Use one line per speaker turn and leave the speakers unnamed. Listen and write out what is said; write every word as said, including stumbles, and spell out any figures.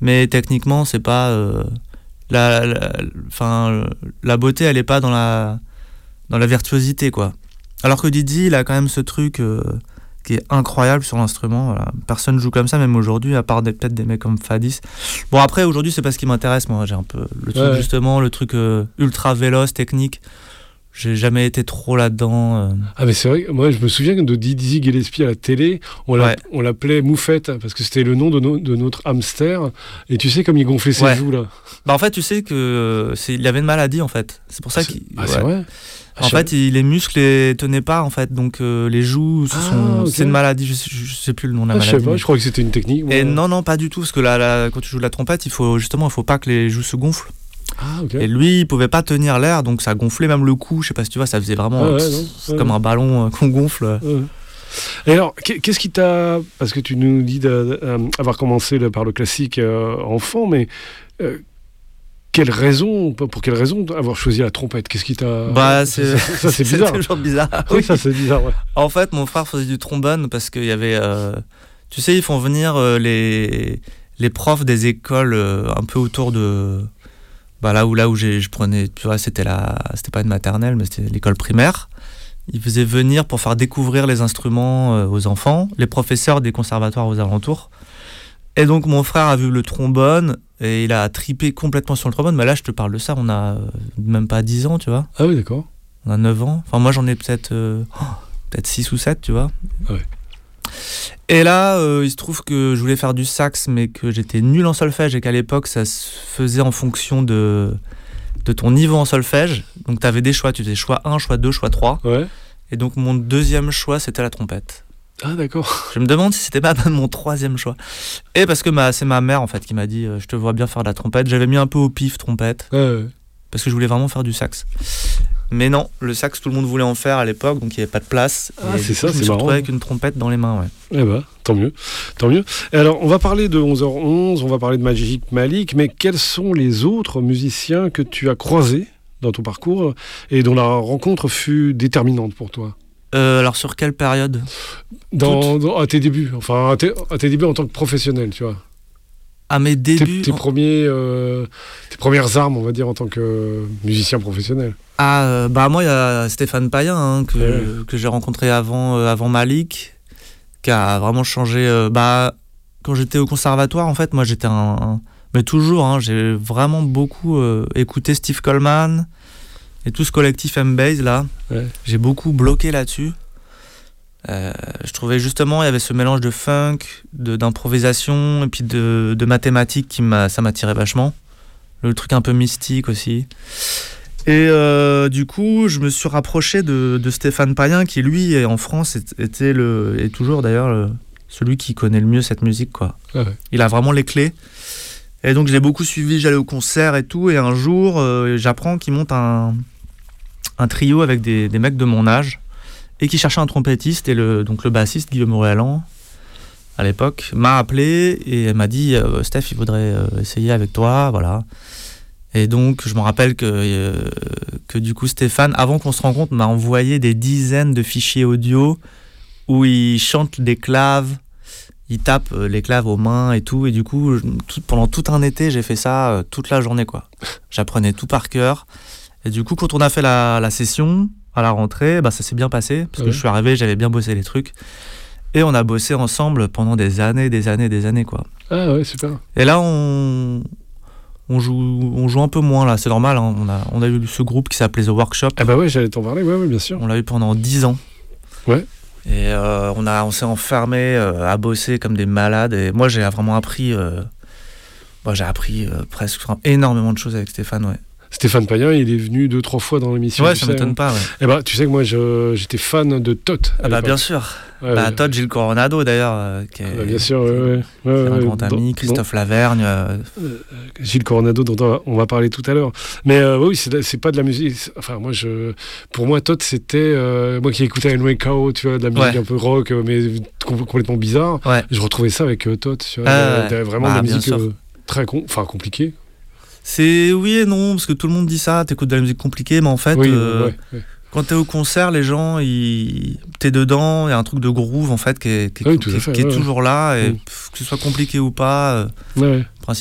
mais techniquement, c'est pas euh, la, la, enfin, la beauté, elle est pas dans la dans la virtuosité, quoi. Alors que Didi, il a quand même ce truc euh, qui est incroyable sur l'instrument. Voilà. Personne joue comme ça, même aujourd'hui, à part des, peut-être des mecs comme Fadis. Bon, après, aujourd'hui, c'est pas ce qui m'intéresse, moi. J'ai un peu le truc,
ouais.
justement, le truc euh, ultra véloce, technique. J'ai jamais été trop là-dedans. Euh...
Ah, mais c'est vrai, moi, je me souviens de Dizzy Gillespie à la télé, on, l'a,
ouais.
on l'appelait Moufette, parce que c'était le nom de, no, de notre hamster. Et tu sais, comme il gonflait ses
ouais.
joues, là.
Bah, en fait, tu sais que c'est, il avait une maladie, en fait. C'est pour ça
ah,
qu'il.
Ah,
ouais.
c'est vrai.
En fait, il, les muscles ne tenaient pas, en fait. Donc, euh, les joues, ce
ah,
sont,
okay.
c'est une maladie. Je sais, je sais plus le nom de la
ah,
maladie.
Je sais pas,
mais...
je crois que c'était une technique.
Et non, non, pas du tout. Parce que là, là, quand tu joues de la trompette, il faut, justement, il ne faut pas que les joues se gonflent.
Ah, okay.
Et lui, il pouvait pas tenir l'air, donc ça gonflait même le cou. Je sais pas si tu vois, ça faisait vraiment
ah, ouais,
pss,
ouais,
comme
ouais.
un ballon euh, qu'on gonfle.
Ouais. Et alors, qu'est-ce qui t'a... Parce que tu nous dis d'avoir commencé par le classique euh, enfant, mais euh, quelle raison, pour quelle raison avoir choisi la trompette? Qu'est-ce qui t'a...
Bah, c'est,
ça, ça, c'est bizarre.
C'est toujours bizarre.
Oui, oui, ça c'est bizarre, ouais.
En fait, mon frère faisait du trombone parce qu'il y avait... Euh, tu sais, ils font venir euh, les, les profs des écoles euh, un peu autour de... Bah là où, là où j'ai, je prenais, tu vois, c'était, la, c'était pas une maternelle, mais c'était l'école primaire. Ils faisaient venir pour faire découvrir les instruments euh, aux enfants, les professeurs des conservatoires aux alentours. Et donc mon frère a vu le trombone et il a tripé complètement sur le trombone. Mais là, je te parle de ça, on a euh, même pas dix ans, tu vois.
Ah oui, d'accord.
On a neuf ans. Enfin, moi, j'en ai peut-être, euh, oh, peut-être six ou sept, tu vois.
Ah ouais.
Et là, euh, il se trouve que je voulais faire du sax, mais que j'étais nul en solfège et qu'à l'époque, ça se faisait en fonction de, de ton niveau en solfège. Donc, tu avais des choix. Tu faisais choix un, choix deux, choix trois.
Ouais.
Et donc, mon deuxième choix, c'était la trompette.
Ah, d'accord.
Je me demande si c'était pas mon troisième choix. Et parce que ma, c'est ma mère, en fait, qui m'a dit euh, « Je te vois bien faire de la trompette ». J'avais mis un peu au pif trompette.
Ouais, ouais. Parce
que je voulais vraiment faire du sax. Mais non, le sax, tout le monde voulait en faire à l'époque, donc il n'y avait pas de place.
Ah, c'est ça,
coup, je
c'est
me suis
marrant.
retrouvé avec une trompette dans les mains, ouais.
Eh ben, tant mieux, tant mieux. Et alors, on va parler de onze heures onze, on va parler de Magic Malik, mais quels sont les autres musiciens que tu as croisés dans ton parcours et dont la rencontre fut déterminante pour toi?
euh, Alors, sur quelle période?
dans, dans, À tes débuts, enfin, à tes, à tes débuts en tant que professionnel, tu vois.
À mes débuts...
Tes, tes, premiers, euh, tes premières armes, on va dire, en tant que musicien professionnel.
Ah, euh, bah moi, il y a Stéphane Payen, hein, que,
ouais.
que j'ai rencontré avant, euh, avant Malik, qui a vraiment changé... Euh, bah, quand j'étais au conservatoire, en fait, moi, j'étais un... un mais toujours, hein, j'ai vraiment beaucoup euh, écouté Steve Coleman et tout ce collectif M-Base, là.
Ouais.
J'ai beaucoup bloqué là-dessus. Euh, je trouvais justement il y avait ce mélange de funk, de, d'improvisation et puis de, de mathématiques qui m'a, ça m'attirait vachement. Le truc un peu mystique aussi. Et euh, du coup, je me suis rapproché de, de Stéphane Payen qui, lui, en France, était le, et toujours d'ailleurs le, celui qui connaît le mieux cette musique, quoi.
Ah ouais.
Il a vraiment les clés. Et donc, je l'ai beaucoup suivi, j'allais au concert et tout. Et un jour, euh, j'apprends qu'il monte un, un trio avec des, des mecs de mon âge et qui cherchait un trompettiste. Et le, donc, le bassiste, Guillaume Roelland, à l'époque, m'a appelé et m'a dit euh, « Steph, il voudrait euh, essayer avec toi. » Voilà. Et donc, je me rappelle que, euh, que du coup, Stéphane, avant qu'on se rencontre, m'a envoyé des dizaines de fichiers audio où il chante des claves, il tape les claves aux mains et tout. Et du coup, je, tout, pendant tout un été, j'ai fait ça euh, toute la journée, quoi. J'apprenais tout par cœur. Et du coup, quand on a fait la, la session, à la rentrée, bah, ça s'est bien passé. Parce
ouais.
que je suis arrivé, j'avais bien bossé les trucs. Et on a bossé ensemble pendant des années, des années, des années, quoi.
Ah ouais, super.
Et là, on... On joue, on joue un peu moins là, c'est normal, hein. on, a, on a eu ce groupe qui s'appelait The Workshop.
Ah bah ouais, j'allais t'en parler, ouais, ouais, bien sûr.
On l'a eu pendant dix ans.
Ouais.
Et euh, on, a, on s'est enfermé euh, à bosser comme des malades. Et moi, j'ai vraiment appris, euh, bah, j'ai appris euh, presque énormément de choses avec Stéphane, ouais.
Stéphane Payen, il est venu deux, trois fois dans l'émission.
Ouais, ça sais, m'étonne hein. pas, ouais.
Et bah, tu sais que moi, je, j'étais fan de Tot.
Ah bah, bien sûr. Ouais, bah, ouais. Todd, Gilles Coronado d'ailleurs, euh, qui est,
ah bah, bien sûr, ouais, ouais. ouais,
qui est un
ouais,
grand ami,
dans,
Christophe
dans,
Lavergne. Euh...
Euh, Gilles Coronado, dont on va parler tout à l'heure. Mais euh, oui, c'est, c'est pas de la musique. Enfin, moi, je, pour moi, Todd, c'était euh, moi qui écoutais Enrico, tu vois, de la musique ouais. un peu rock, mais complètement bizarre.
Ouais.
Je retrouvais ça avec euh, Todd, tu vois.
Euh,
ouais. Vraiment bah, de la musique euh, très com- enfin, compliquée.
C'est oui et non, parce que tout le monde dit ça, t'écoutes de la musique compliquée, mais en fait,
oui,
euh,
ouais, ouais.
quand t'es au concert, les gens, ils... t'es dedans, il y a un truc de groove en fait qui est, qui est,
oui,
qui,
fait,
qui est
ouais,
toujours là, et
ouais.
pff, que ce soit compliqué ou pas, euh,
ouais.